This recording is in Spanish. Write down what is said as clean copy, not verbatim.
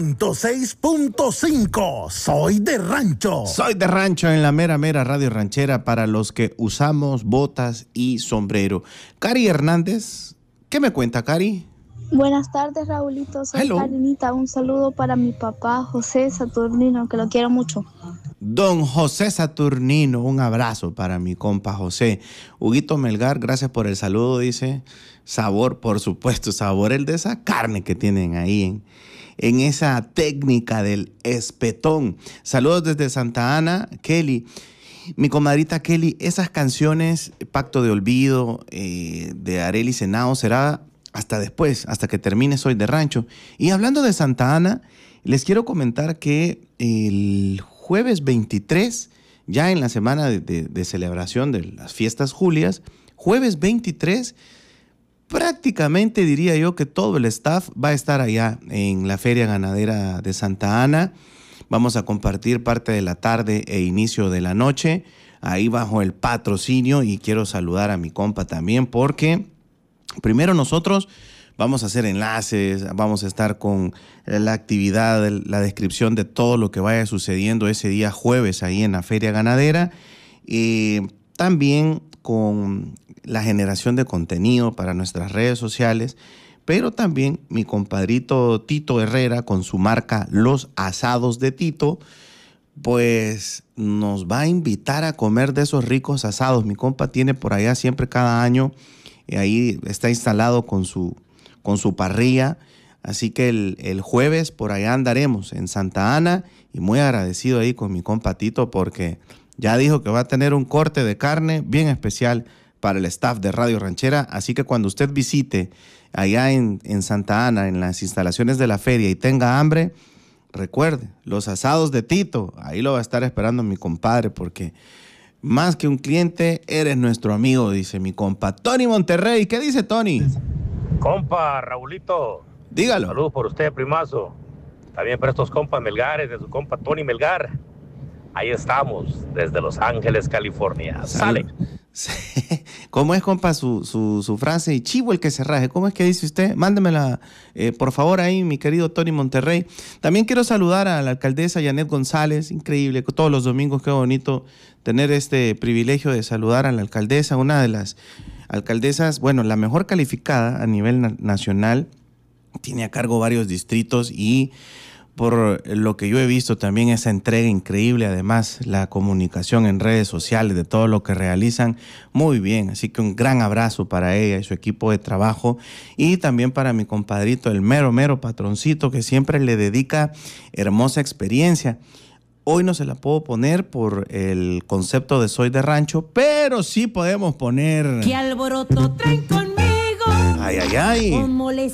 106.5. Soy de rancho. Soy de rancho en la mera radio ranchera para los que usamos botas y sombrero. Cari Hernández, ¿qué me cuenta, Cari? Buenas tardes, Raulito. Soy Karinita. Un saludo para mi papá, José Saturnino, que lo quiero mucho. Don José Saturnino, un abrazo para mi compa José. Huguito Melgar, gracias por el saludo, dice. Sabor, por supuesto, sabor el de esa carne que tienen ahí en esa técnica del espetón. Saludos desde Santa Ana, Kelly. Mi comadrita Kelly, esas canciones, Pacto de Olvido, de Arely Senao, será hasta después, hasta que termine Soy de Rancho. Y hablando de Santa Ana, les quiero comentar que el jueves 23, ya en la semana de celebración de las fiestas Julias, jueves 23, prácticamente diría yo que todo el staff va a estar allá en la Feria Ganadera de Santa Ana. Vamos a compartir parte de la tarde e inicio de la noche, ahí bajo el patrocinio, y quiero saludar a mi compa también porque primero nosotros vamos a hacer enlaces, vamos a estar con la actividad, la descripción de todo lo que vaya sucediendo ese día jueves ahí en la Feria Ganadera, y también con la generación de contenido para nuestras redes sociales, pero también mi compadrito Tito Herrera con su marca Los Asados de Tito, pues nos va a invitar a comer de esos ricos asados. Mi compa tiene por allá siempre cada año, ahí está instalado con su parrilla, así que el jueves por allá andaremos en Santa Ana, y muy agradecido ahí con mi compa Tito porque ya dijo que va a tener un corte de carne bien especial para el staff de Radio Ranchera, así que cuando usted visite allá en Santa Ana, en las instalaciones de la feria, y tenga hambre, recuerde, los asados de Tito, ahí lo va a estar esperando mi compadre, porque más que un cliente, eres nuestro amigo, dice mi compa Tony Monterrey. ¿Qué dice Tony? Compa, Raulito. Dígalo. Saludos por usted, primazo. También para estos compas Melgares, de su compa Tony Melgar. Ahí estamos, desde Los Ángeles, California. Sale. ¿Cómo es, compa, su frase? Chivo el que se raje. ¿Cómo es que dice usted? Mándemela, por favor, ahí, mi querido Tony Monterrey. También quiero saludar a la alcaldesa Yanet González. Increíble, todos los domingos, qué bonito tener este privilegio de saludar a la alcaldesa, una de las alcaldesas, bueno, la mejor calificada a nivel nacional. Tiene a cargo varios distritos y por lo que yo he visto también esa entrega increíble, además la comunicación en redes sociales de todo lo que realizan, muy bien, así que un gran abrazo para ella y su equipo de trabajo, y también para mi compadrito, el mero patroncito, que siempre le dedica hermosa experiencia. Hoy no se la puedo poner por el concepto de Soy de Rancho, pero sí podemos poner... ¿Qué alboroto traen conmigo? Ay.